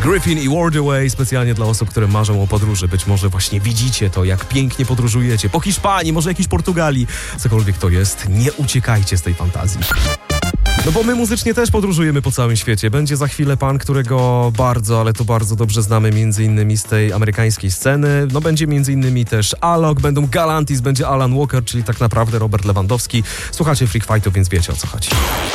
Griffin i Ward Away specjalnie dla osób, które marzą o podróży. Być może właśnie widzicie to, jak pięknie podróżujecie po Hiszpanii, może jakiejś Portugalii. Cokolwiek to jest, nie uciekajcie z tej fantazji. No bo my muzycznie też podróżujemy po całym świecie. Będzie za chwilę pan, którego bardzo, ale to bardzo dobrze znamy między innymi z tej amerykańskiej sceny. No będzie między innymi też Alok, będą Galantis, będzie Alan Walker, czyli tak naprawdę Robert Lewandowski. Słuchacie Freak Fightów, więc wiecie, o co chodzi.